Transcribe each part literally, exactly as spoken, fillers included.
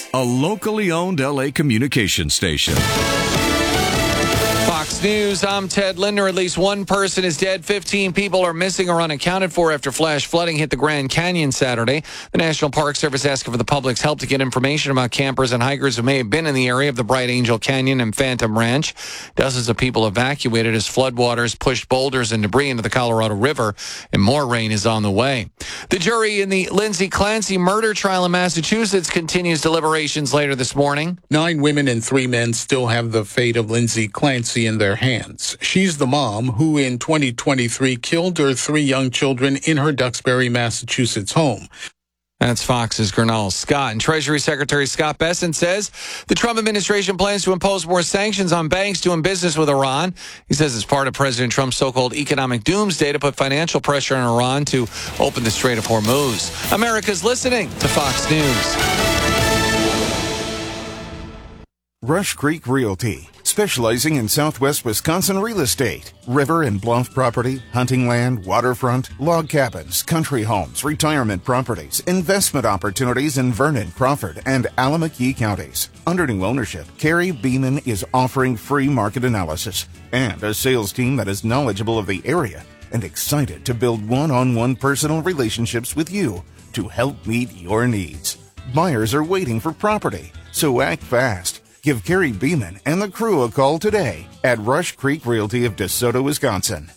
a locally owned L A communication station. Fox News, I'm Ted Linder. At least one person is dead. fifteen people are missing or unaccounted for after flash flooding hit the Grand Canyon Saturday. The National Park Service asking for the public's help to get information about campers and hikers who may have been in the area of the Bright Angel Canyon and Phantom Ranch. Dozens of people evacuated as floodwaters pushed boulders and debris into the Colorado River, and more rain is on the way. The jury in the Lindsay Clancy murder trial in Massachusetts continues deliberations later this morning. Nine women and three men still have the fate of Lindsay Clancy in their hands. She's the mom who in twenty twenty-three killed her three young children in her Duxbury, Massachusetts home. That's Fox's Gernal Scott. And Treasury Secretary Scott Bessent says the Trump administration plans to impose more sanctions on banks doing business with Iran. He says it's part of President Trump's so-called economic doomsday to put financial pressure on Iran to open the Strait of Hormuz. America's listening to Fox News. Rush Creek Realty, specializing in Southwest Wisconsin real estate, river and bluff property, hunting land, waterfront, log cabins, country homes, retirement properties, investment opportunities in Vernon, Crawford, and Allamakee counties. Under new ownership, Carrie Beeman is offering free market analysis and a sales team that is knowledgeable of the area and excited to build one-on-one personal relationships with you to help meet your needs. Buyers are waiting for property, so act fast. Give Carrie Beeman and the crew a call today at Rush Creek Realty of DeSoto, Wisconsin.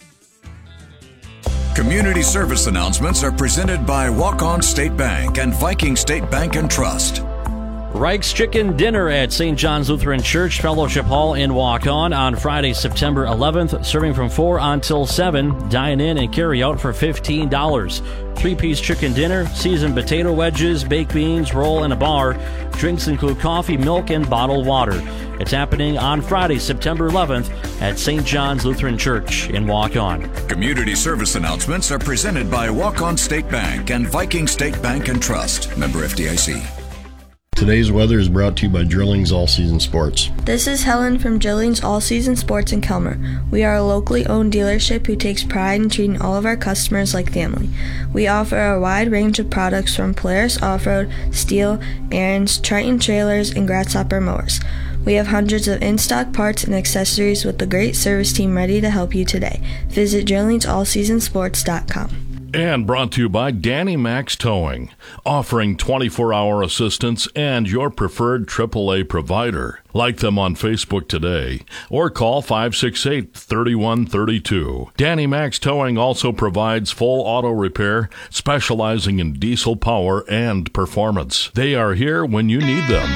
Community service announcements are presented by Walk-On State Bank and Viking State Bank and Trust. Reich's Chicken Dinner at Saint John's Lutheran Church Fellowship Hall in Walk-On on Friday, September eleventh, serving from four until seven. Dine in and carry out for fifteen dollars. Three-piece chicken dinner, seasoned potato wedges, baked beans, roll, and a bar. Drinks include coffee, milk, and bottled water. It's happening on Friday, September eleventh at Saint John's Lutheran Church in Walk-On. Community service announcements are presented by Walk-On State Bank and Viking State Bank and Trust. Member F D I C. Today's weather is brought to you by Drillings All Season Sports. This is Helen from Drillings All Season Sports in Kelmer. We are a locally owned dealership who takes pride in treating all of our customers like family. We offer a wide range of products from Polaris Off-Road, Steel, Ariens, Triton trailers, and Grasshopper mowers. We have hundreds of in-stock parts and accessories with a great service team ready to help you today. Visit drillings all season sports dot com. And brought to you by Danny Max Towing, offering twenty-four hour assistance and your preferred triple A provider. Like them on Facebook today or call five six eight, three one three two. Danny Max Towing also provides full auto repair, specializing in diesel power and performance. They are here when you need them.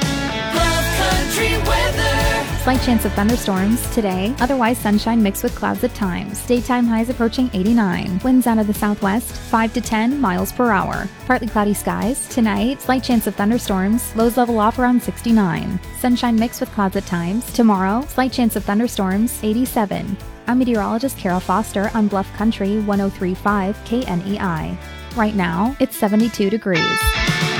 Slight chance of thunderstorms today, otherwise sunshine mixed with clouds at times. Daytime highs approaching eighty-nine. Winds out of the southwest, five to ten miles per hour. Partly cloudy skies. Tonight, slight chance of thunderstorms. Lows level off around sixty-nine. Sunshine mixed with clouds at times. Tomorrow, slight chance of thunderstorms, eighty-seven. I'm meteorologist Carol Foster on Bluff Country one oh three point five K N E I. Right now, it's seventy-two degrees.